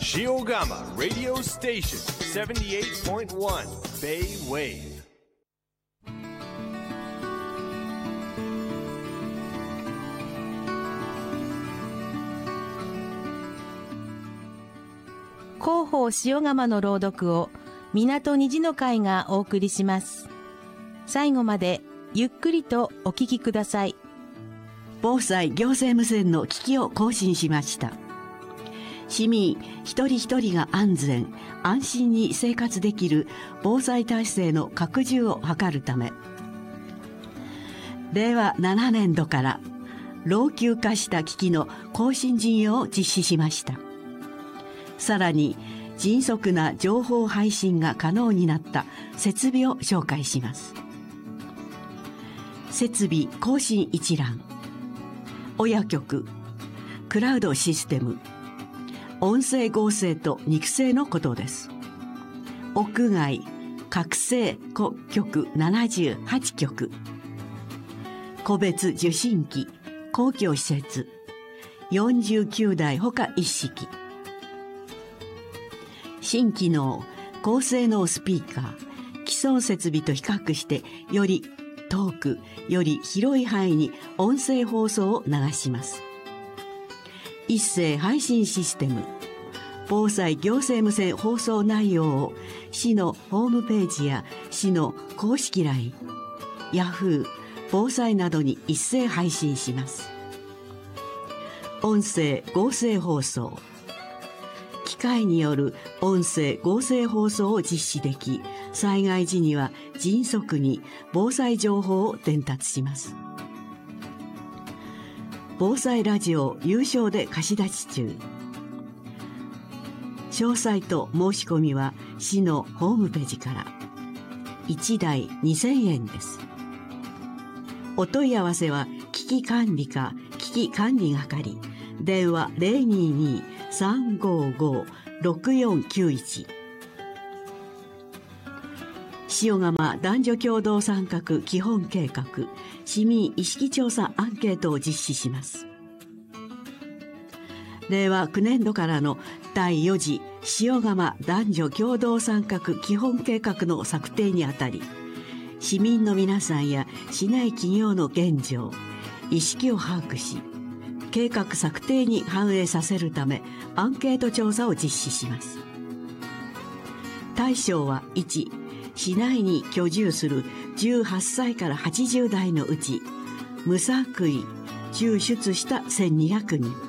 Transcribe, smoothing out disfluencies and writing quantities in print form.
Shiogama Radio Station 78.1 Bay Wave。 広報塩釜の朗読を港虹の会がお送りします。最後までゆっくりとお聞きください。 防災行政無線の機器を更新しました。市民一人一人が安全安心に生活できる防災体制の拡充を図るため、令和7年度から老朽化した機器の更新事業を実施しました。さらに迅速な情報配信が可能になった設備を紹介します。設備更新一覧、親局、クラウドシステム、音声合成と肉声のことです。屋外、拡声局78局、個別受信機、公共施設49台ほか一式、新機能、高性能スピーカー、既存設備と比較してより遠く、より広い範囲に音声放送を流します。一斉配信システム、防災行政無線放送内容を市のホームページや市の公式 LINE、ヤフー、防災などに一斉配信します。音声合成放送、機械による音声合成放送を実施でき、災害時には迅速に防災情報を伝達します。防災ラジオ有償で貸し出し中。詳細と申し込みは市のホームページから。1台2000円です。お問い合わせは危機管理課危機管理係、電話022-355-6491。塩釜男女共同参画基本計画市民意識調査アンケートを実施します。令和9年度からの第4次塩釜男女共同参画基本計画の策定にあたり、市民の皆さんや市内企業の現状、意識を把握し、計画策定に反映させるためアンケート調査を実施します。対象は1、市内に居住する18歳から80代のうち無作為抽出した1200人。